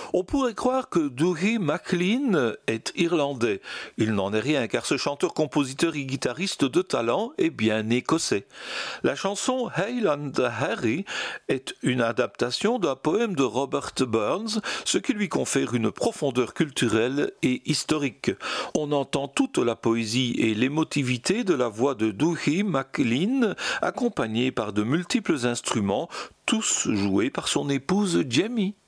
On pourrait croire que Dougie MacLean est irlandais. Il n'en est rien car ce chanteur, compositeur et guitariste de talent est bien écossais. La chanson Highland Harry est une adaptation d'un poème de Robert Burns, ce qui lui confère une profondeur culturelle et historique. On entend toute la poésie et l'émotivité de la voix de Dougie MacLean, accompagnée par de multiples instruments, tous joués par son épouse Jamie.